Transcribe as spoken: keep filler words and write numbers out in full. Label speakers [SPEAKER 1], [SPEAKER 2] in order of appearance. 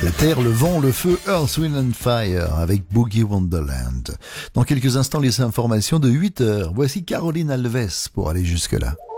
[SPEAKER 1] La terre, le vent, le feu, Earth, Wind and Fire avec Boogie Wonderland. Dans quelques instants, les informations de huit heures. Voici Caroline Alves pour aller jusque-là.